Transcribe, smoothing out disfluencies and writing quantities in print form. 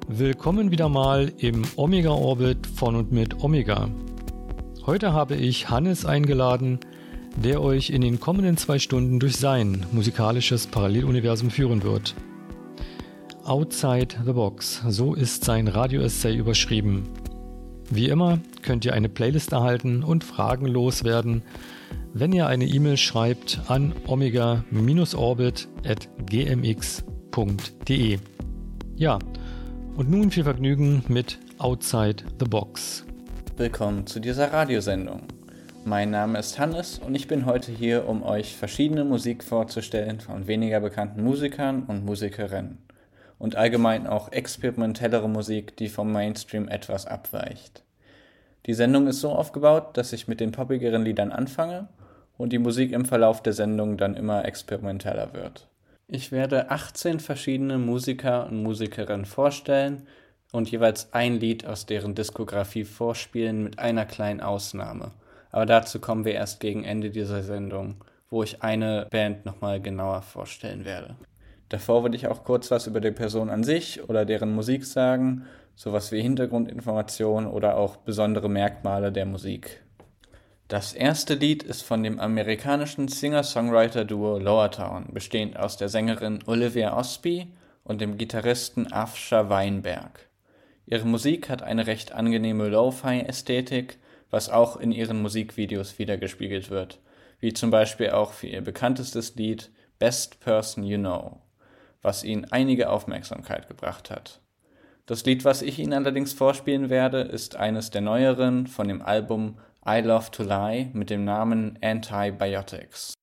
Willkommen wieder mal im Omega Orbit von und mit Omega. Heute habe ich Hannes eingeladen, der euch in den kommenden 2 Stunden durch sein musikalisches Paralleluniversum führen wird. Outside the Box, so ist sein Radio-Essay überschrieben. Wie immer könnt ihr eine Playlist erhalten und Fragen loswerden, wenn ihr eine E-Mail schreibt an omega-orbit@gmx.de. Ja, und nun viel Vergnügen mit Outside the Box. Willkommen zu dieser Radiosendung. Mein Name ist Hannes und ich bin heute hier, um euch verschiedene Musik vorzustellen von weniger bekannten Musikern und Musikerinnen und allgemein auch experimentellere Musik, die vom Mainstream etwas abweicht. Die Sendung ist so aufgebaut, dass ich mit den poppigeren Liedern anfange und die Musik im Verlauf der Sendung dann immer experimenteller wird. Ich werde 18 verschiedene Musiker und Musikerinnen vorstellen und jeweils ein Lied aus deren Diskografie vorspielen mit einer kleinen Ausnahme. Aber dazu kommen wir erst gegen Ende dieser Sendung, wo ich eine Band nochmal genauer vorstellen werde. Davor würde ich auch kurz was über die Person an sich oder deren Musik sagen, sowas wie Hintergrundinformationen oder auch besondere Merkmale der Musik. Das erste Lied ist von dem amerikanischen Singer-Songwriter-Duo Lowertown, bestehend aus der Sängerin Olivia Osby und dem Gitarristen Afsha Weinberg. Ihre Musik hat eine recht angenehme Lo-Fi-Ästhetik, was auch in ihren Musikvideos wiedergespiegelt wird, wie zum Beispiel auch für ihr bekanntestes Lied Best Person You Know, was ihnen einige Aufmerksamkeit gebracht hat. Das Lied, was ich Ihnen allerdings vorspielen werde, ist eines der neueren von dem Album I Love to Lie mit dem Namen Antibiotics.